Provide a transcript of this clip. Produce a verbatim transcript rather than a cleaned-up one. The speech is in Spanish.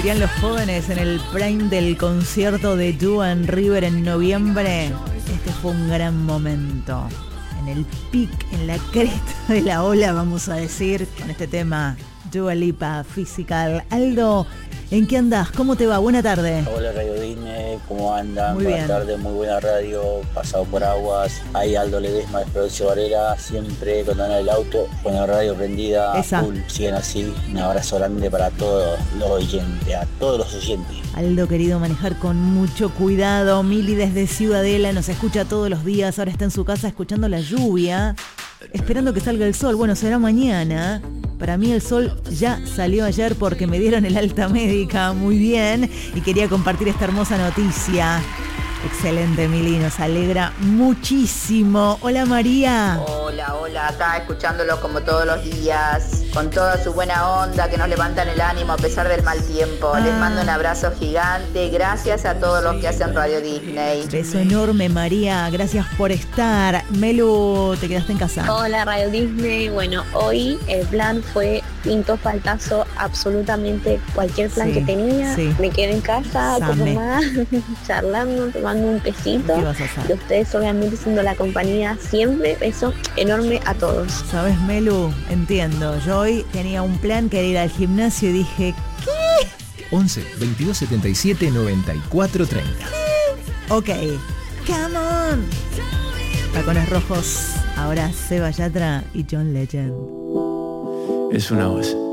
dirían los jóvenes en el prime del concierto de Dua en River en noviembre. Este fue un gran momento. En el pic, en la cresta de la ola, vamos a decir, con este tema Dua Lipa, Physical. Aldo, ¿en qué andás? ¿Cómo te va? Buena tarde. Hola Radio Disney, ¿cómo andan? Muy Buenas bien. tardes, muy buena radio, pasado por aguas. Ahí Aldo Ledesma de Florencio Varela, siempre cuando anda en el auto, con la radio prendida. Esa. Full, siguen así. Un abrazo grande para todos los oyentes, a todos los oyentes. Aldo, querido, manejar con mucho cuidado. Mili desde Ciudadela nos escucha todos los días. Ahora está en su casa escuchando la lluvia, esperando que salga el sol. Bueno, será mañana. Para mí el sol ya salió ayer porque me dieron el alta médica. Muy bien. Y quería compartir esta hermosa noticia. Excelente, Mili, nos alegra muchísimo. Hola, María. Hola, hola, acá escuchándolo como todos los días, con toda su buena onda, que nos levantan el ánimo a pesar del mal tiempo. Ah. Les mando un abrazo gigante, gracias a todos los que hacen Radio Disney. Beso enorme, María. Gracias por estar. Melu, ¿te quedaste en casa? Hola Radio Disney, bueno, hoy el plan fue pinto faltazo absolutamente cualquier plan Sí, que tenía, sí. me quedé en casa con Samé. mamá, charlando, tomando un pesito, ¿Qué vas a hacer? de ustedes obviamente siendo la compañía siempre, beso enorme a todos. ¿Sabes, Melu? Entiendo. Yo hoy tenía un plan que era ir al gimnasio y dije, once, veintidós setenta y siete, noventa y cuatro treinta. ok, come on. Tacones Rojos. Ahora Seba Yatra y John Legend. Es una voz.